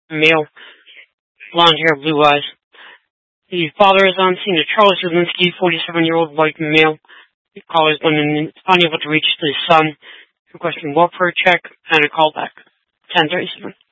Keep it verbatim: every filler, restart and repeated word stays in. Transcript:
male, blonde hair, blue eyes. The father is on scene, a Charles Zielinski, forty-seven-year-old white male. The caller has been unable to reach the son, requesting welfare check and a callback. ten thirty-seven.